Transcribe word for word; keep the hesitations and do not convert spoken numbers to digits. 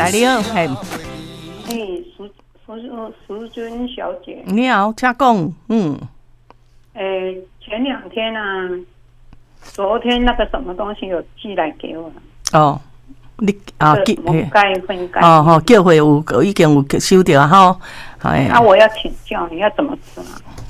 哎，你好，嘿， 哎，苏苏苏君小姐， 你好，请讲，嗯， 哎，前两天啊，昨天那个什么东西有寄来给我， 哦，你啊， 什么钙分钙， 哦吼，叫会有已经有收到吼，哎， 那我要请教你要怎么吃啊？